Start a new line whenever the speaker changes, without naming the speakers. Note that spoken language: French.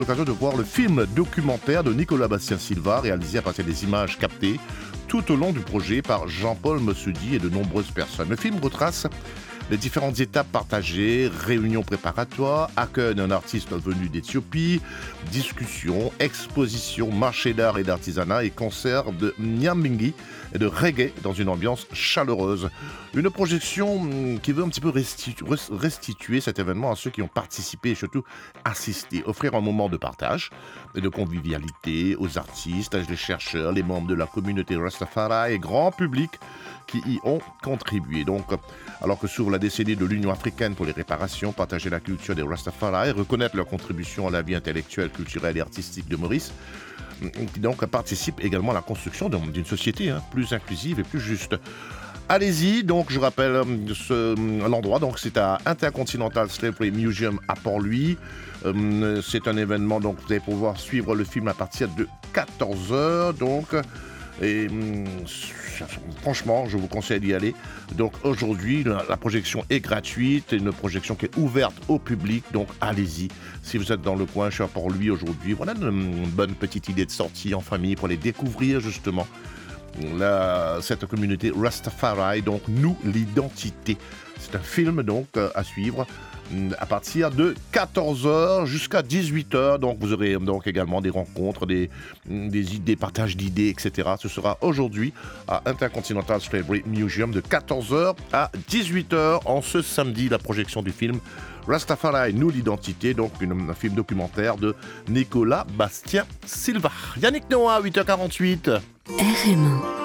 L'occasion de voir le film documentaire de Nicolas Bastien Silva, réalisé à partir des images captées tout au long du projet par Jean-Paul Mossoudi et de nombreuses personnes. Le film retrace les différentes étapes partagées, réunions préparatoires, accueil d'un artiste venu d'Éthiopie, discussions, expositions, marché d'art et d'artisanat et concerts de Nyambingi et de reggae dans une ambiance chaleureuse. Une projection qui veut un petit peu restituer cet événement à ceux qui ont participé et surtout assisté, offrir un moment de partage et de convivialité aux artistes, les chercheurs, les membres de la communauté Rastafari et grand public qui y ont contribué. Donc, alors que s'ouvre la décennie de l'Union africaine pour les réparations, partager la culture des Rastafari, reconnaître leur contribution à la vie intellectuelle, culturelle et artistique de Maurice, qui donc participe également à la construction d'une société plus inclusive et plus juste. Allez-y, donc je rappelle l'endroit, donc c'est à Intercontinental Slavery Museum à Port-Louis. C'est un événement, donc vous allez pouvoir suivre le film à partir de 14h, donc. Et franchement, je vous conseille d'y aller. Donc aujourd'hui, la projection est gratuite, une projection qui est ouverte au public, donc allez-y. Si vous êtes dans le coin, je suis à Port-Louis aujourd'hui, voilà une bonne petite idée de sortie en famille pour aller découvrir justement cette communauté Rastafari, donc nous, l'identité. C'est un film donc à suivre à partir de 14h jusqu'à 18h. Donc vous aurez donc également des rencontres, des idées, partage d'idées, etc. Ce sera aujourd'hui à Intercontinental Slavery Museum de 14h à 18h en ce samedi, la projection du film Rastafari, nous l'identité, donc un film documentaire de Nicolas Bastien Silva. Yannick Noah, 8h48.
RMA.